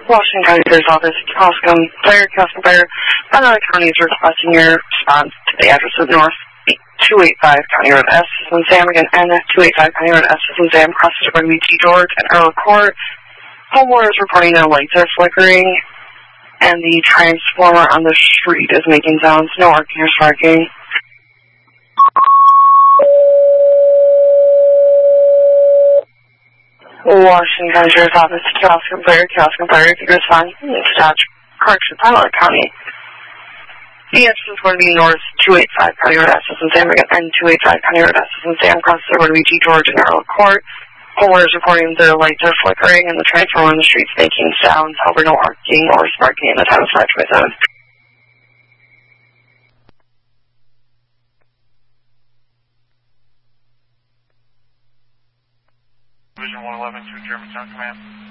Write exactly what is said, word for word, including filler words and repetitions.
Washington County Sheriff's Office, Koscom, Blair, Koscom, Blair. Another county is requesting your response to the address of North two eighty-five County Road S in Sam, again, N two eighty-five County Road S in Sam, crossed by G. George and Earl Court. Homeowner is reporting their lights are flickering, and the transformer on the street is making sounds. No working or sparking. Washington County Sheriff's Office, Koscom, Blair, Koscom, Blair, if you could respond, dispatch, correction, Pilot County. The address is going to be North two eighty-five County Road S in Sam, again, N two eighty-five County Road S in Sam, crossed over to G. George and Earl Court. Homeowners reporting their lights are flickering and the transformer on the street is making sounds, however, no arcing or sparking in the time of five twenty-seven. Division one eleven, two Germantown Command.